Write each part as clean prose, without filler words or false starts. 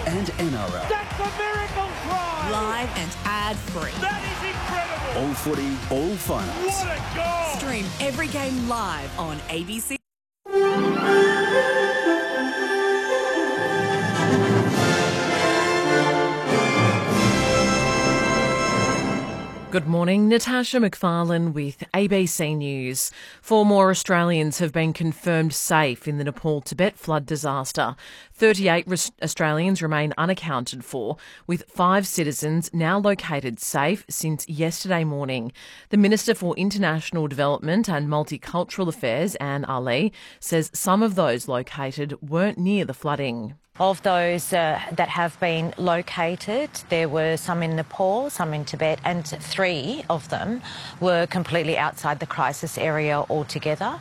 and NRL. That's a miracle try! Live and ad-free. That is incredible! All footy, all finals. What a goal! Stream every game live on ABC. Good morning, Natasha McFarlane with ABC News. 4 more Australians have been confirmed safe in the Nepal-Tibet flood disaster. 38 Australians remain unaccounted for, with 5 citizens now located safe since yesterday morning. The Minister for International Development and Multicultural Affairs, Anne Ali, says some of those located weren't near the flooding. Of those that have been located, there were some in Nepal, some in Tibet, and 3 of them were completely outside the crisis area altogether.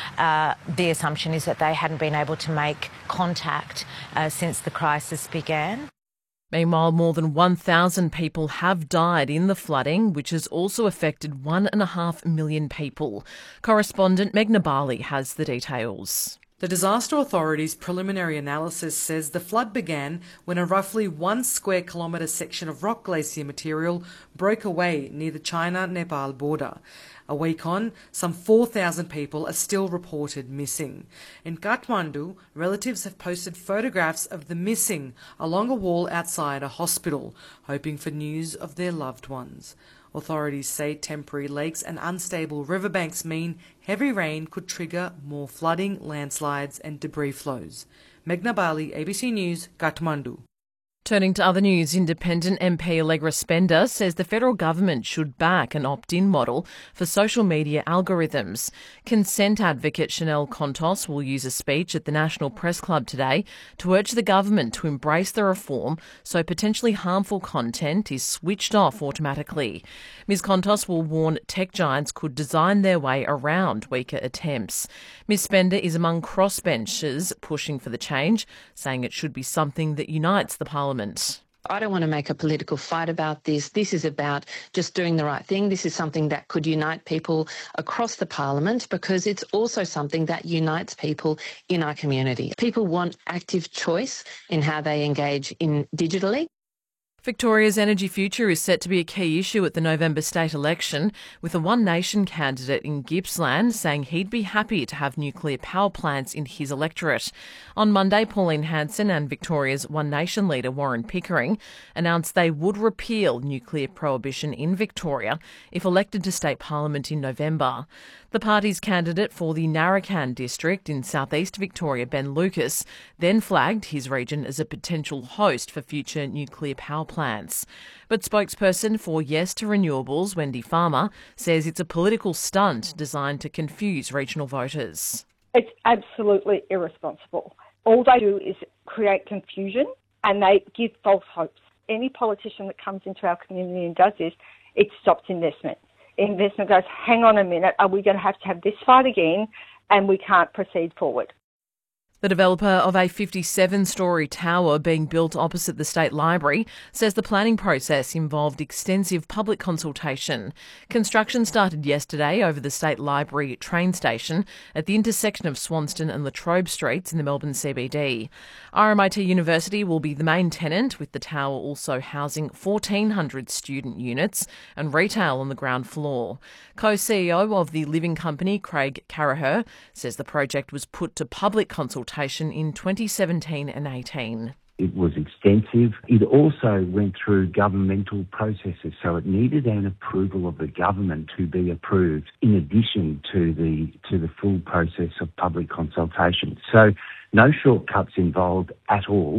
The assumption is that they hadn't been able to make contact since the crisis began. Meanwhile, more than 1,000 people have died in the flooding, which has also affected 1.5 million people. Correspondent Meghna Bali has the details. The Disaster Authority's preliminary analysis says the flood began when a roughly 1 square kilometre section of rock glacier material broke away near the China-Nepal border. A week on, some 4,000 people are still reported missing. In Kathmandu, relatives have posted photographs of the missing along a wall outside a hospital, hoping for news of their loved ones. Authorities say temporary lakes and unstable riverbanks mean heavy rain could trigger more flooding, landslides and debris flows. Meghna Bali, ABC News, Kathmandu. Turning to other news, Independent MP Allegra Spender says the federal government should back an opt-in model for social media algorithms. Consent advocate Chanel Contos will use a speech at the National Press Club today to urge the government to embrace the reform so potentially harmful content is switched off automatically. Ms Contos will warn tech giants could design their way around weaker attempts. Ms Spender is among crossbenchers pushing for the change, saying it should be something that unites the Parliament. I don't want to make a political fight about this. This is about just doing the right thing. This is something that could unite people across the Parliament because it's also something that unites people in our community. People want active choice in how they engage in digitally. Victoria's energy future is set to be a key issue at the November state election, with a One Nation candidate in Gippsland saying he'd be happy to have nuclear power plants in his electorate. On Monday, Pauline Hanson and Victoria's One Nation leader Warren Pickering announced they would repeal nuclear prohibition in Victoria if elected to state parliament in November. The party's candidate for the Narrachan district in southeast Victoria, Ben Lucas, then flagged his region as a potential host for future nuclear power plants. But spokesperson for Yes to Renewables, Wendy Farmer, says it's a political stunt designed to confuse regional voters. It's absolutely irresponsible. All they do is create confusion and they give false hopes. Any politician that comes into our community and does this, it stops investment. Investment goes, hang on a minute, are we going to have this fight again? And we can't proceed forward. The developer of a 57-storey tower being built opposite the State Library says the planning process involved extensive public consultation. Construction started yesterday over the State Library train station at the intersection of Swanston and Latrobe Streets in the Melbourne CBD. RMIT University will be the main tenant, with the tower also housing 1,400 student units and retail on the ground floor. Co-CEO of the living company, Craig Carraher, says the project was put to public consultation in 2017 and 18. It was extensive. It also went through governmental processes, so it needed an approval of the government to be approved in addition to the full process of public consultation. So no shortcuts involved at all.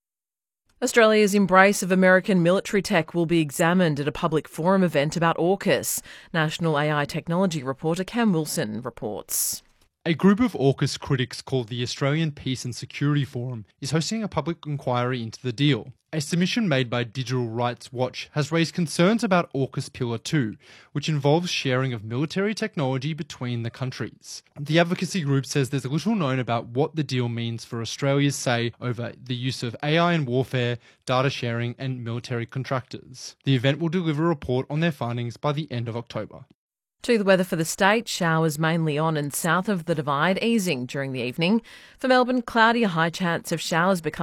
Australia's embrace of American military tech will be examined at a public forum event about AUKUS. National AI Technology reporter Cam Wilson reports. A group of AUKUS critics called the Australian Peace and Security Forum is hosting a public inquiry into the deal. A submission made by Digital Rights Watch has raised concerns about AUKUS Pillar 2, which involves sharing of military technology between the countries. The advocacy group says there's little known about what the deal means for Australia's say over the use of AI in warfare, data sharing and military contractors. The event will deliver a report on their findings by the end of October. To the weather for the state, showers mainly on and south of the Divide, easing during the evening. For Melbourne, cloudy, a high chance of showers becoming